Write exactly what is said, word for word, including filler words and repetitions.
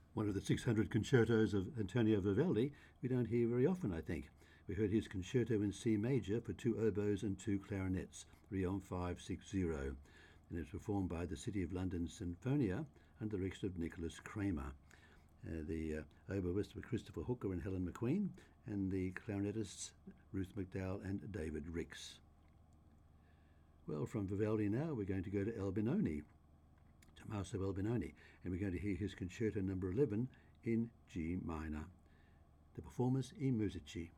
One of the six hundred concertos of Antonio Vivaldi we don't hear very often, I think. We heard his concerto in C major for two oboes and two clarinets, Riom five sixty, and it was performed by the City of London Sinfonia under the direction of Nicholas Kramer. Uh, the uh, oboists were Christopher Hooker and Helen McQueen, and the clarinetists Ruth McDowell and David Ricks. Well, from Vivaldi now we're going to go to Albinoni, Tommaso Albinoni, and we're going to hear his concerto number eleven in G minor. The performers I Musici.